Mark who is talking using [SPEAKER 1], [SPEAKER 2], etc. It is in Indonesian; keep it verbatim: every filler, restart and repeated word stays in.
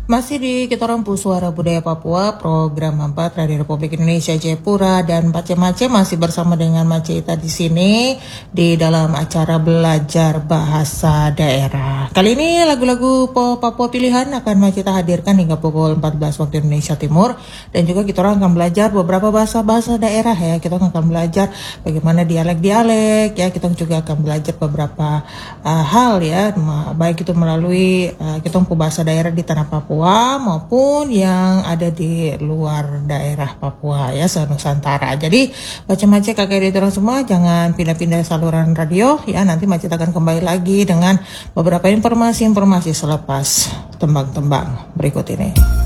[SPEAKER 1] Masih di kita Rampu Suara Budaya Papua, program empat Radio Republik Indonesia Jayapura, dan Pak Mace masih bersama dengan Mace Ita di sini di dalam acara belajar bahasa daerah. Kali ini lagu-lagu Papua pilihan akan Mace Ita hadirkan hingga pukul empat belas waktu Indonesia Timur, dan juga kita orang akan belajar beberapa bahasa-bahasa daerah ya. Kita akan belajar bagaimana dialek-dialek ya. Kita juga akan belajar beberapa uh, hal ya, baik itu melalui uh, kita bahasa daerah di tanah Papua maupun yang ada di luar daerah Papua ya, se-Nusantara. Jadi macam-macam kakak editor semua jangan pindah-pindah saluran radio ya, nanti Macet akan kembali lagi dengan beberapa informasi-informasi selepas tembang-tembang berikut ini.